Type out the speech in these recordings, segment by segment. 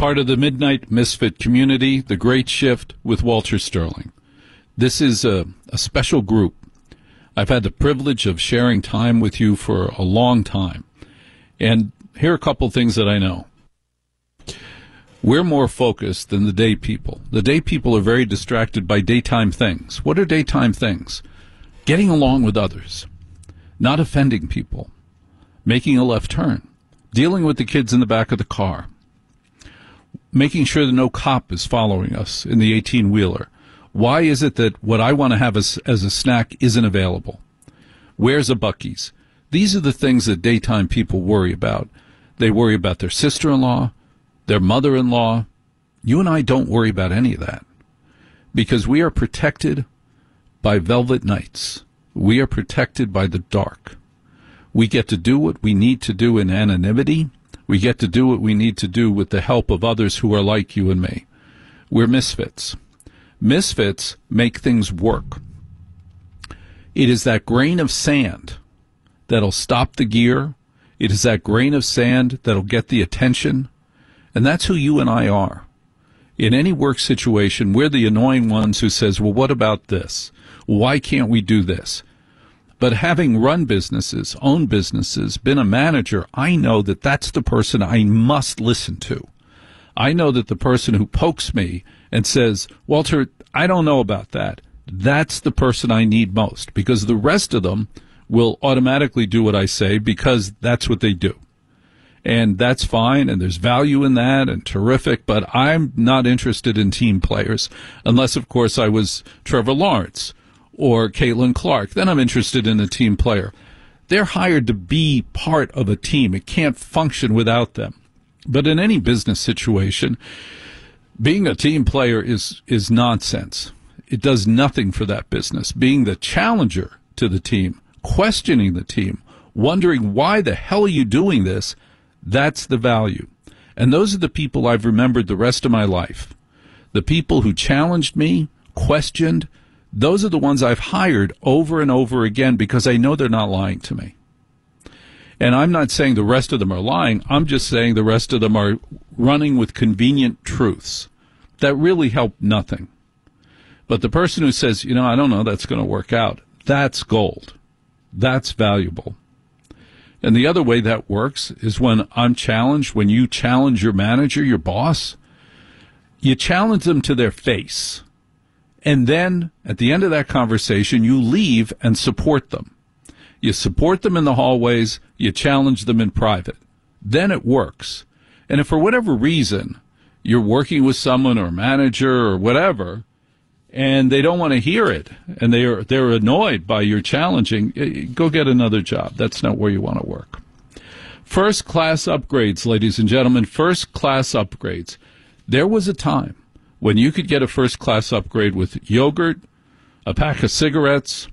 part of the Midnight Misfit community, The Great Shift with Walter Sterling. This is a special group. I've had the privilege of sharing time with you for a long time. And here are a couple things that I know. We're more focused than the day people. The day people are very distracted by daytime things. What are daytime things? Getting along with others, not offending people, making a left turn, dealing with the kids in the back of the car, making sure that no cop is following us in the 18-wheeler. Why is it that what I want to have as a snack isn't available? Where's a Buc-ee's? These are the things that daytime people worry about. They worry about their sister-in-law, their mother-in-law. You and I don't worry about any of that because we are protected by velvet nights. We are protected by the dark. We get to do what we need to do in anonymity. We get to do what we need to do with the help of others who are like you and me. We're misfits. Misfits make things work. It is that grain of sand that'll stop the gear. It is that grain of sand that'll get the attention. And that's who you and I are. In any work situation, we're the annoying ones who says, well, what about this? Why can't we do this? But having run businesses, owned businesses, been a manager, I know that that's the person I must listen to. I know that the person who pokes me and says, Walter, I don't know about that, that's the person I need most, because the rest of them will automatically do what I say because that's what they do. And that's fine, and there's value in that, and terrific, but I'm not interested in team players, unless, of course, I was Trevor Lawrence or Caitlin Clark. Then I'm interested in a team player. They're hired to be part of a team. It can't function without them. But in any business situation, being a team player is nonsense. It does nothing for that business. Being the challenger to the team, questioning the team, wondering why the hell are you doing this, that's the value. And those are the people I've remembered the rest of my life. The people who challenged me, questioned, those are the ones I've hired over and over again because I know they're not lying to me. And I'm not saying the rest of them are lying. I'm just saying the rest of them are running with convenient truths that really help nothing. But the person who says, I don't know, that's going to work out, that's gold. That's valuable. And the other way that works is when I'm challenged, when you challenge your manager, your boss, you challenge them to their face. And then at the end of that conversation, you leave and support them. You support them in the hallways, you challenge them in private. Then it works. And if for whatever reason you're working with someone or a manager or whatever, and they don't want to hear it, and they're annoyed by your challenging, go get another job. That's not where you want to work. First-class upgrades, ladies and gentlemen, first-class upgrades. There was a time when you could get a first-class upgrade with yogurt, a pack of cigarettes,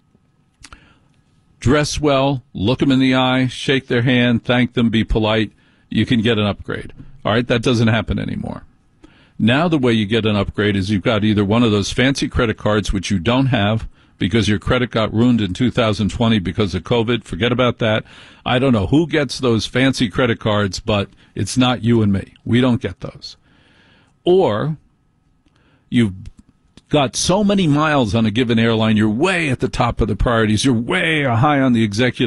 dress well, look them in the eye, shake their hand, thank them, be polite. You can get an upgrade. All right, that doesn't happen anymore. Now the way you get an upgrade is you've got either one of those fancy credit cards, which you don't have because your credit got ruined in 2020 because of COVID. Forget about that. I don't know who gets those fancy credit cards, but it's not you and me. We don't get those. Or you've got so many miles on a given airline, you're way at the top of the priorities. You're way high on the executive